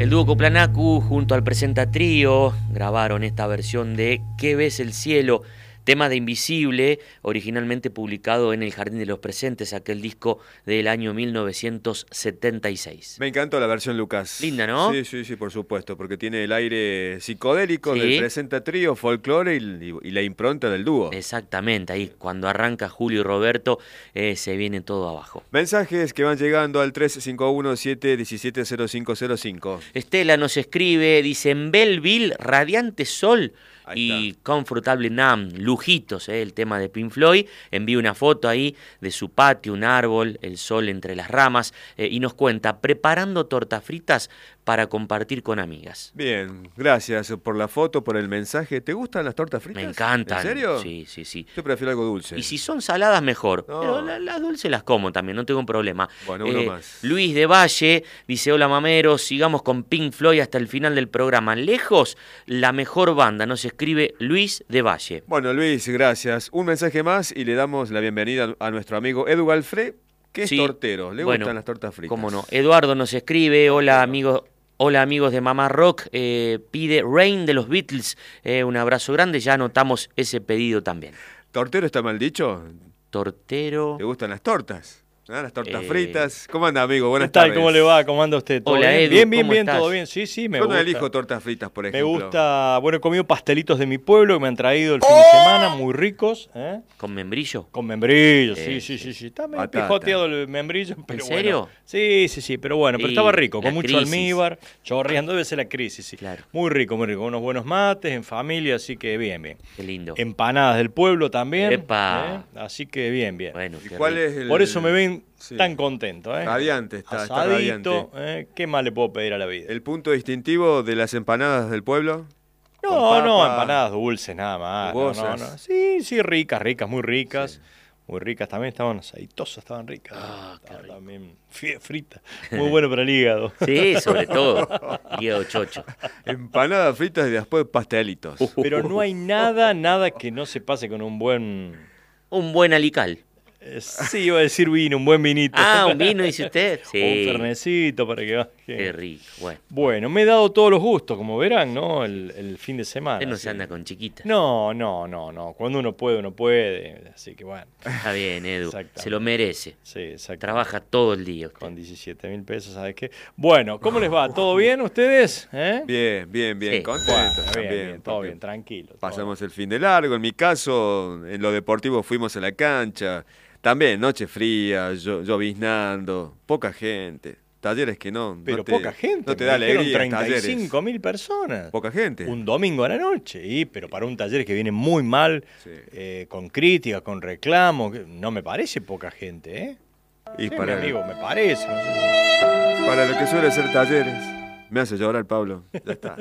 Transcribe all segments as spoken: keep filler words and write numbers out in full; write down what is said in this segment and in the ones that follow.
El dúo Coplanacu junto al Presenta Trío grabaron esta versión de ¿Qué ves el cielo?, tema de Invisible, originalmente publicado en El Jardín de los Presentes, aquel disco del año mil novecientos setenta y seis. Me encantó la versión, Lucas. Linda, ¿no? Sí, sí, sí, por supuesto, porque tiene el aire psicodélico Sí. del Presenta Trío, folclore y, y, y la impronta del dúo. Exactamente, ahí cuando arranca Julio y Roberto eh, se viene todo abajo. Mensajes que van llegando al tres cinco uno, siete uno siete, cero cinco cero cinco. Estela nos escribe, dice, en Belleville, radiante sol Ahí y está. Comfortable Numb, lujitos, eh, el tema de Pink Floyd. Envía una foto ahí de su patio, un árbol, el sol entre las ramas, eh, y nos cuenta, preparando tortas fritas para compartir con amigas. Bien, gracias por la foto, por el mensaje. ¿Te gustan las tortas fritas? Me encantan. ¿En serio? Sí, sí, sí. Yo prefiero algo dulce. Y si son saladas, mejor. No. Pero la- las dulces las como también, no tengo un problema. Bueno, uno más. Luis de Valle dice, hola mameros, sigamos con Pink Floyd hasta el final del programa. Lejos, la mejor banda, nos escribe Luis de Valle. Bueno, Luis, gracias. Un mensaje más y le damos la bienvenida a nuestro amigo Edu Galfré, que es Sí, tortero. Le bueno, gustan las tortas fritas. Cómo no. Eduardo nos escribe, hola amigos. Hola amigos de Mamá Rock, eh, pide Rain de los Beatles, eh, un abrazo grande, ya anotamos ese pedido también. ¿Tortero está mal dicho? Tortero. ¿Te gustan las tortas? ¿Ah? Las tortas Eh, fritas. ¿Cómo anda, amigo? Buenas ¿Qué tal? tardes. ¿Cómo le va? ¿Cómo anda usted? ¿Todo Hola, bien? Edu, bien, bien, ¿cómo bien, estás? todo bien. Sí, sí, me Yo gusta. no elijo tortas fritas, por Me ejemplo. gusta, bueno, he comido pastelitos de mi pueblo que me han traído el fin de semana, muy ricos, ¿eh? ¿Con membrillo? Con membrillo, Eh, sí, sí, sí, sí. Está medio Batata. pijoteado el membrillo, pero serio? bueno. Sí, sí, sí, pero bueno, pero Sí, estaba rico, la con mucho crisis. almíbar, chorreando, debe ser la crisis, sí. Claro. Muy rico, muy rico, unos buenos mates, en familia, así que bien, bien. Qué lindo. Empanadas del pueblo también, Epa. ¿eh? Así que bien, bien. Bueno, ¿Y qué cuál rico. es el...? Por eso me ven Sí. tan contento, ¿eh? Radiante está, está Asadito, radiante. ¿eh? ¿Qué más le puedo pedir a la vida? ¿El punto distintivo de las empanadas del pueblo? No, Con no, papa, empanadas dulces nada más. No, no, jugosas. no. Sí, sí, ricas, ricas, muy ricas. Sí. Muy ricas también, estaban aceitosas, estaban ricas. Ah, qué Estaban rico. también fri- fritas. Muy bueno para el hígado. Sí, sobre todo. Hígado chocho. Empanadas fritas y después pastelitos. Pero no hay nada, nada que no se pase con un buen... Un buen alical. eh, sí, iba a decir vino, un buen vinito. Ah, un vino, dice usted. O un Sí. fernecito para que baje. Qué rico. Bueno, Bueno, me he dado todos los gustos, como verán, ¿no? El, el fin de semana. usted no sí. se anda con chiquitas. No, no, no, no. Cuando uno puede, uno puede. Así que bueno. Está bien, Edu. Exactamente. Se lo merece. Sí, exacto. Trabaja todo el día usted. Con diecisiete mil pesos, ¿sabes qué? Bueno, ¿cómo les va? ¿Todo bien ustedes? ¿Eh? Bien, bien, bien. Sí. Contentos Bueno, bien, también. bien, todo porque bien, tranquilo. todo Pasamos el fin de largo. En mi caso, en lo deportivo fuimos a la cancha. También, noche fría, llo- lloviznando, poca gente. Talleres que no. Pero no te, poca gente. No te me da dijeron alegría. treinta y Talleres. cinco mil personas. Poca gente. Un domingo a la noche. Y, pero para un taller que viene muy mal, Sí. eh, con críticas, con reclamos, que- no me parece poca gente, ¿eh? Y Sí, para, mi amigo, me parece. No sé. para lo que suele ser Talleres. Me hace llorar, Pablo. Ya está.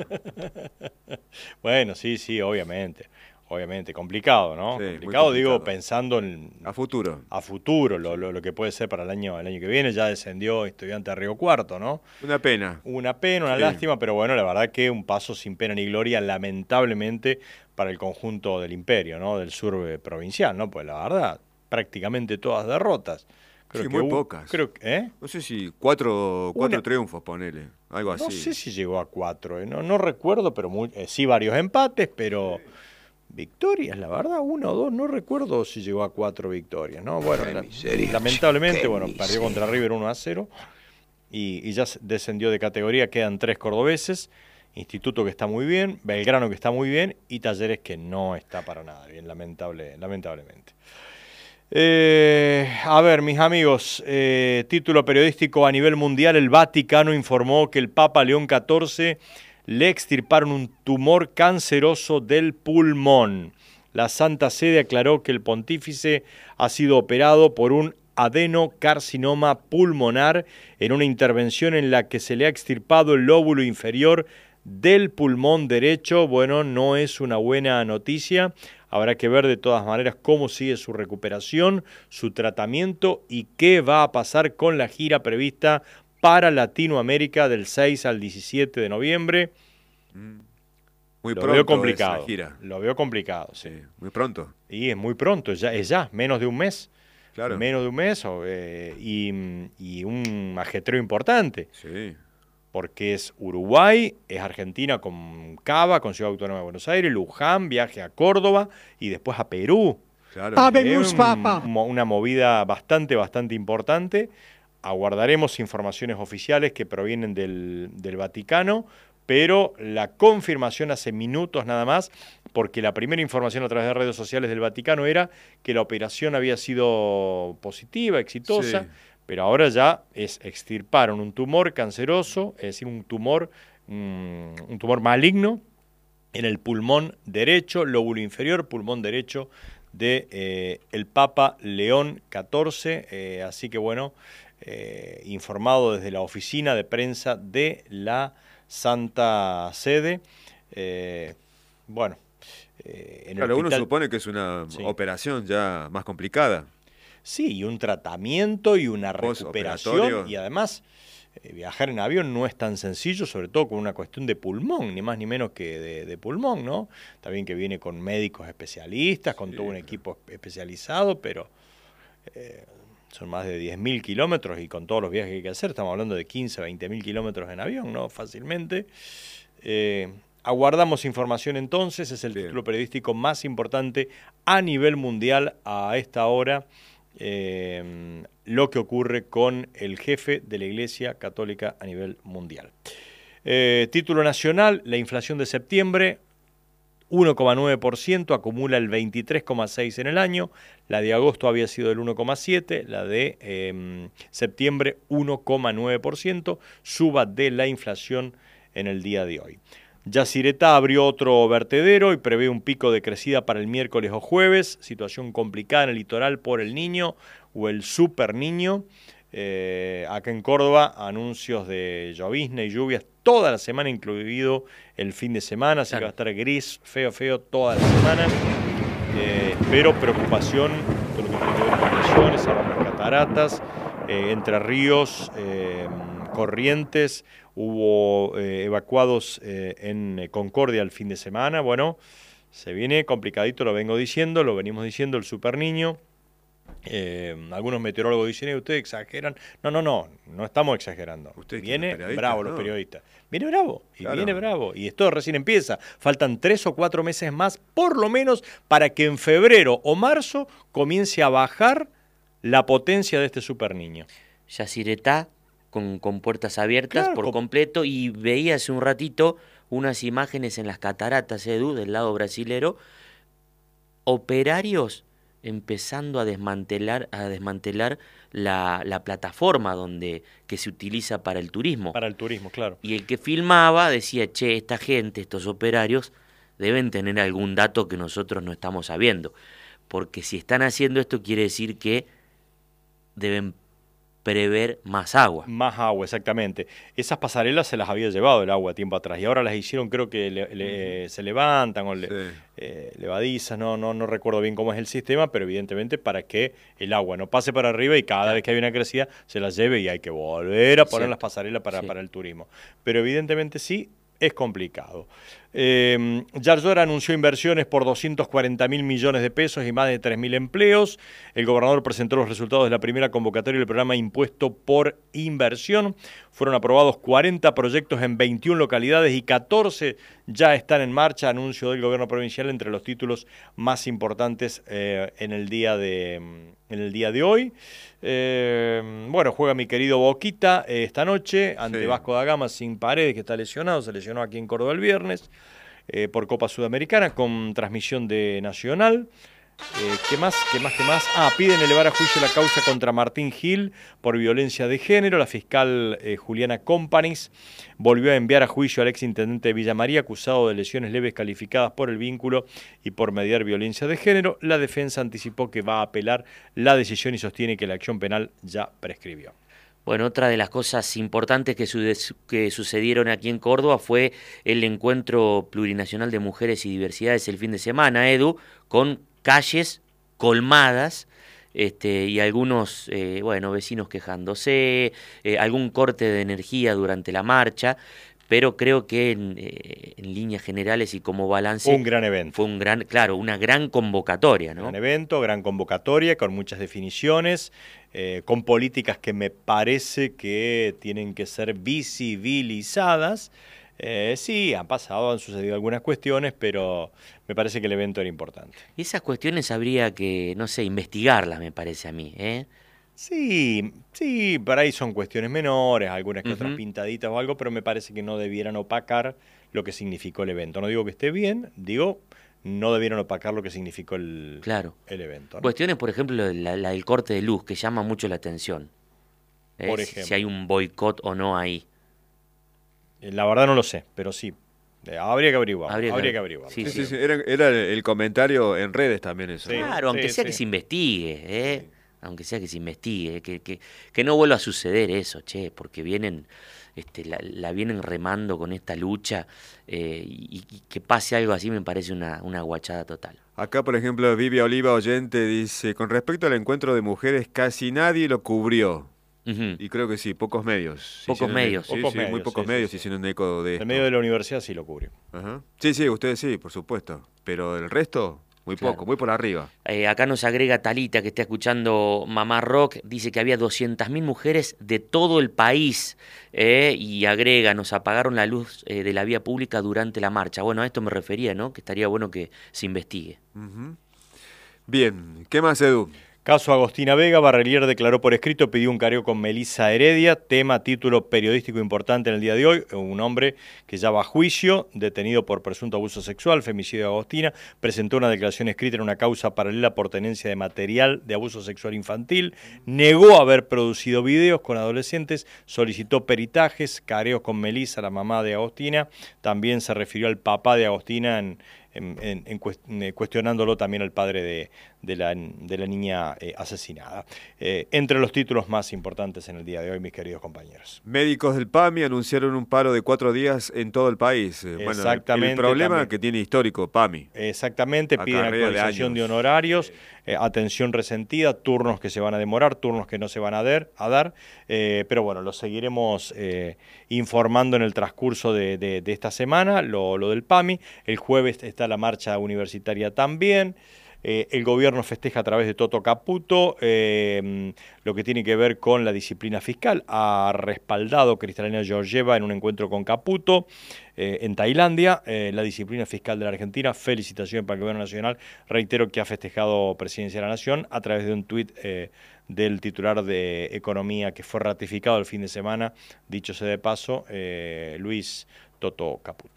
Bueno, sí, sí, obviamente. Obviamente, complicado, ¿no? Sí, muy complicado, digo, complicado. pensando en, A futuro. a futuro, lo, lo, lo que puede ser para el año, el año que viene. Ya descendió Estudiante a Río Cuarto, ¿no? Una pena. Una pena, una Sí. lástima, pero bueno, la verdad que un paso sin pena ni gloria, lamentablemente, para el conjunto del imperio, ¿no? Del sur eh, provincial, ¿no? Pues la verdad, prácticamente todas derrotas. Creo Sí, que muy hubo- pocas. Creo que, ¿eh? No sé si cuatro, cuatro Una- triunfos, ponele. Algo así. No sé si llegó a cuatro, ¿eh? no, no recuerdo, pero muy- eh, sí varios empates, pero victorias, la verdad, una o dos, no recuerdo si llegó a cuatro victorias, ¿no? Bueno, la- lamentablemente, qué bueno, perdió contra River uno a cero y, y ya se- descendió de categoría, quedan tres cordobeses, Instituto que está muy bien, Belgrano que está muy bien y Talleres que no está para nada bien, lamentable, lamentablemente. Eh, a ver, mis amigos, eh, título periodístico a nivel mundial, el Vaticano informó que el Papa León catorce le extirparon un tumor canceroso del pulmón. La Santa Sede aclaró que el pontífice ha sido operado por un adenocarcinoma pulmonar en una intervención en la que se le ha extirpado el lóbulo inferior del pulmón derecho. Bueno, no es una buena noticia. Habrá que ver de todas maneras cómo sigue su recuperación, su tratamiento y qué va a pasar con la gira prevista para Latinoamérica del seis al diecisiete de noviembre. Muy Lo pronto veo complicado. esa gira. Lo veo complicado, sí. Sí, muy pronto. Y es muy pronto, ya, es ya, menos de un mes. Claro. Menos de un mes o, eh, y, y un ajetreo importante. Sí. porque es Uruguay, es Argentina con Cava, con Ciudad Autónoma de Buenos Aires, Luján, viaje a Córdoba y después a Perú. Claro. Es un, una movida bastante, bastante importante. Aguardaremos informaciones oficiales que provienen del, del Vaticano, pero la confirmación hace minutos nada más, porque la primera información a través de redes sociales del Vaticano era que la operación había sido positiva, exitosa, sí. Pero ahora ya es extirparon un tumor canceroso, es decir, un tumor, um, un tumor maligno en el pulmón derecho, lóbulo inferior, pulmón derecho de eh, el Papa León catorce, eh, así que bueno, eh, informado desde la oficina de prensa de la Santa Sede, eh, bueno, eh, en claro, el hospital, uno supone que es una sí. operación ya más complicada. Sí, y un tratamiento y una recuperación, y además eh, viajar en avión no es tan sencillo, sobre todo con una cuestión de pulmón, ni más ni menos que de, de pulmón, ¿no? También que viene con médicos especialistas, con sí, todo un claro. equipo especializado, pero eh, son más de diez mil kilómetros y con todos los viajes que hay que hacer, estamos hablando de quince, veinte mil kilómetros en avión, ¿no? Fácilmente. Eh, aguardamos información entonces, es el Bien. título periodístico más importante a nivel mundial a esta hora. Eh, lo que ocurre con el jefe de la Iglesia Católica a nivel mundial. Eh, título nacional, la inflación de septiembre, uno coma nueve por ciento, acumula el veintitrés coma seis por ciento en el año, la de agosto había sido del uno coma siete por ciento, la de eh, septiembre uno coma nueve por ciento, suba de la inflación en el día de hoy. Yacyretá abrió otro vertedero y prevé un pico de crecida para el miércoles o jueves. Situación complicada en el litoral por el Niño o el Super Niño. Eh, acá en Córdoba, anuncios de llovizna y lluvias toda la semana, incluido el fin de semana. Así claro. que va a estar gris, feo, feo toda la semana. Eh, pero preocupación, todo lo que tiene que ver con lesiones, las cataratas, eh, Entre Ríos, eh, Corrientes. Hubo eh, evacuados eh, en Concordia el fin de semana. Bueno, se viene complicadito, lo vengo diciendo, lo venimos diciendo, el Super Niño. Eh, algunos meteorólogos dicen, ¿eh, ustedes exageran? No, no, no, no estamos exagerando. Viene bravo ¿no? los periodistas. Viene bravo, y claro. viene bravo. Y esto recién empieza. Faltan tres o cuatro meses más, por lo menos, para que en febrero o marzo comience a bajar la potencia de este Super Niño. Yacyretá. Con, con puertas abiertas claro, por con... completo, y veía hace un ratito unas imágenes en las cataratas, Edu, del lado brasilero, operarios empezando a desmantelar, a desmantelar la, la plataforma donde, que se utiliza para el turismo. Para el turismo, claro. Y el que filmaba decía, che, esta gente, estos operarios, deben tener algún dato que nosotros no estamos sabiendo. Porque si están haciendo esto quiere decir que deben prever más agua. Más agua, exactamente. Esas pasarelas se las había llevado el agua tiempo atrás y ahora las hicieron, creo que le, le, se levantan o le, sí. eh, levadizas, no, no, no recuerdo bien cómo es el sistema, pero evidentemente para que el agua no pase para arriba y cada vez que hay una crecida se la lleve y hay que volver a poner sí. las pasarelas para, sí. para el turismo. Pero evidentemente sí, es complicado. Eh, Yarlora anunció inversiones por doscientos cuarenta mil millones de pesos y más de tres mil empleos. El gobernador presentó los resultados de la primera convocatoria del programa Impuesto por Inversión. Fueron aprobados cuarenta proyectos en veintiuna localidades y catorce ya están en marcha. Anuncio del gobierno provincial entre los títulos más importantes eh, en el día de, en el día de hoy. Eh, bueno, juega mi querido Boquita eh, esta noche ante sí. Vasco da Gama sin Paredes, que está lesionado. Se lesionó aquí en Córdoba el viernes. Eh, por Copa Sudamericana con transmisión de Nacional. Eh, ¿Qué más? ¿Qué más? ¿Qué más? Ah, piden elevar a juicio la causa contra Martín Gil por violencia de género. La fiscal eh, Juliana Companys volvió a enviar a juicio al exintendente de Villa María acusado de lesiones leves calificadas por el vínculo y por mediar violencia de género. La defensa anticipó que va a apelar la decisión y sostiene que la acción penal ya prescribió. Bueno, otra de las cosas importantes que, su- que sucedieron aquí en Córdoba fue el encuentro plurinacional de mujeres y diversidades el fin de semana, Edu, con calles colmadas este, y algunos eh, bueno, vecinos quejándose, eh, algún corte de energía durante la marcha, pero creo que en, eh, en líneas generales y como balance... Un gran evento. Fue un gran, claro, una gran convocatoria, ¿no? Gran evento, gran convocatoria, con muchas definiciones, eh, con políticas que me parece que tienen que ser visibilizadas. Eh, sí, han pasado, han sucedido algunas cuestiones, pero me parece que el evento era importante. Y esas cuestiones habría que, no sé, investigarlas, me parece a mí, ¿eh? Sí, sí, por ahí son cuestiones menores, algunas que Ujú. otras pintaditas o algo, pero me parece que no debieran opacar lo que significó el evento. No digo que esté bien, digo, no debieron opacar lo que significó el, Claro. el evento, ¿no? Cuestiones, por ejemplo, la, la del corte de luz, que llama mucho la atención. ¿eh? Por Si- ejemplo. Si hay un boicot o no ahí. Eh, La verdad no lo sé, pero sí, eh, habría que averiguar. Habría Habría, que- que averiguar. sí, Sí, sí, sí, Era, era el comentario en redes también eso. Sí. ¿no? Claro, aunque sea sí. que se investigue, ¿eh? Aunque sea que se investigue, que, que, que no vuelva a suceder eso, che, porque vienen, este, la, la vienen remando con esta lucha eh, y, y que pase algo así me parece una, una guachada total. Acá, por ejemplo, Vivia Oliva Oyente dice, con respecto al encuentro de mujeres, casi nadie lo cubrió. Ujú. Y creo que sí, pocos medios. Pocos hicieron medios. eco. Sí, Pocos sí, muy medios, pocos sí, medios sí, sí. hicieron eco de esto. El medio de la universidad sí lo cubrió. Ajá. Sí, sí, ustedes sí, por supuesto. Pero el resto, muy Claro. poco, muy por arriba. Eh, acá nos agrega Talita, que está escuchando Mamá Rock, dice que había doscientas mil mujeres de todo el país, eh, y agrega, nos apagaron la luz eh, de la vía pública durante la marcha. Bueno, a esto me refería, ¿no? Que estaría bueno que se investigue. Ujú. Bien, ¿qué más, Edu? Caso Agostina Vega, Barrelier declaró por escrito, pidió un careo con Melissa Heredia, tema, título periodístico importante en el día de hoy, un hombre que ya va a juicio, detenido por presunto abuso sexual, femicidio de Agostina, presentó una declaración escrita en una causa paralela por tenencia de material de abuso sexual infantil, negó haber producido videos con adolescentes, solicitó peritajes, careos con Melissa, la mamá de Agostina, también se refirió al papá de Agostina en En, en, en cuest, eh, cuestionándolo también al padre de, de, la, de la niña eh, asesinada. Eh, entre los títulos más importantes en el día de hoy, mis queridos compañeros. Médicos del PAMI anunciaron un paro de cuatro días en todo el país. Eh, Bueno, el- Exactamente, el problema también. que tiene histórico PAMI. Exactamente, piden Acarrea de actualización de, años. honorarios, eh, atención resentida, turnos que se van a demorar, turnos que no se van a, der, a dar, eh, pero bueno, lo seguiremos eh, informando en el transcurso de, de, de esta semana, lo, lo del PAMI. El jueves está la marcha universitaria también. Eh, el gobierno festeja a través de Toto Caputo eh, lo que tiene que ver con la disciplina fiscal. Ha respaldado Cristalina Georgieva en un encuentro con Caputo eh, en Tailandia eh, la disciplina fiscal de la Argentina. Felicitaciones para el gobierno nacional. Reitero que ha festejado Presidencia de la Nación a través de un tuit eh, del titular de Economía que fue ratificado el fin de semana, dicho sea de paso, eh, Luis Toto Caputo.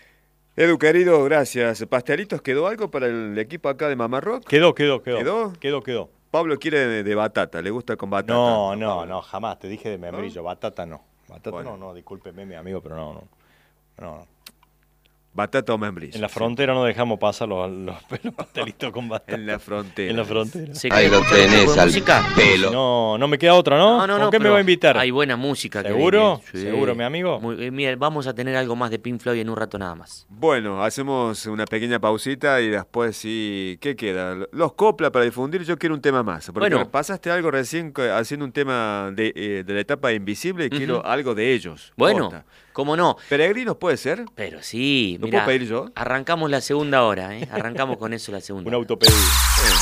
Edu, querido, gracias. Pastelitos, ¿quedó algo para el equipo acá de Mamá Rock? Quedó, quedó, quedó. ¿Quedó? Quedó, quedó. Pablo quiere de, de batata, le gusta con batata. No, no, Pablo. no, jamás. Te dije de membrillo. ¿No? Batata no. Batata Bueno. no, no, discúlpeme, mi amigo, pero no, no. no, no. Batata o membrillo. En la sí. frontera no dejamos pasar los, los, los pastelitos con batata. En la frontera. En la frontera. ¿Se Ahí quiere lo escuchar un tenés poco de al música? pelo. No, no me queda otra, ¿no? No, no, ¿Con no, qué me pero va a invitar? Hay buena música. que ¿Seguro? viene, sí. ¿Seguro, mi amigo? Muy- eh, mira, vamos a tener algo más de Pink Floyd en un rato nada más. Bueno, hacemos una pequeña pausita y después sí, ¿qué queda? Los copla para difundir, yo quiero un tema más. Porque Bueno. pasaste algo recién co- haciendo un tema de, eh, de la etapa de Invisible y quiero algo de ellos. Bueno, Posta. ¿cómo no? ¿Peregrinos puede ser? Pero sí, ¿Lo mira, puedo pedir yo? arrancamos la segunda hora, ¿eh? Arrancamos con eso la segunda Un hora. autopedido.